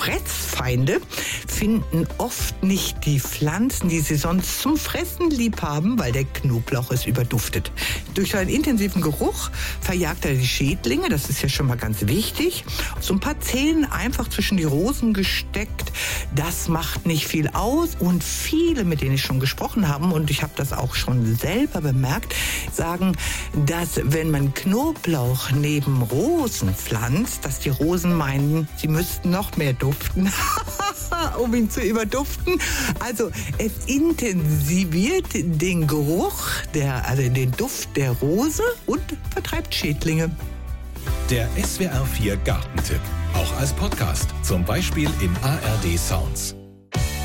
Fressfeinde finden oft nicht die Pflanzen, die sie sonst zum Fressen lieb haben, weil der Knoblauch es überduftet. Durch seinen intensiven Geruch verjagt er die Schädlinge, das ist ja schon mal ganz wichtig. So ein paar Zehen einfach zwischen die Rosen gesteckt, das macht nicht viel aus. Und viele, mit denen ich schon gesprochen habe, und ich habe das auch schon selber bemerkt, sagen, dass wenn man Knoblauch neben Rosen pflanzt, dass die Rosen meinen, sie müssten noch mehr duften, um ihn zu überduften. Also es intensiviert den Geruch, den Duft der Rose und vertreibt Schädlinge. Der SWR 4 Gartentipp, auch als Podcast, zum Beispiel in ARD Sounds.